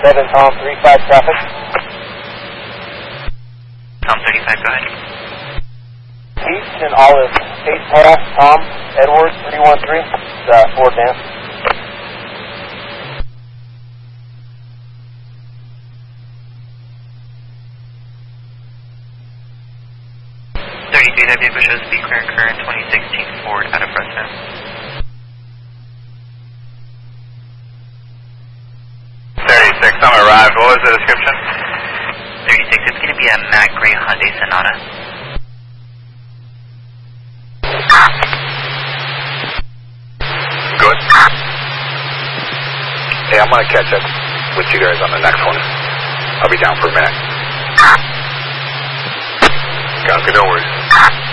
Tom 35 traffic. Tom 35, go ahead. East and Olive, 8 Paul, Tom, Edwards 313, Ford Dance. 33, that vehicle shows to be clear and current 2016 Ford out of Fresno. 36, I'm arrived. What was the description? 36, it's going to be a matte gray Hyundai Sonata. Good. Hey, I'm going to catch up with you guys on the next one. I'll be down for a minute. Copy, no worries.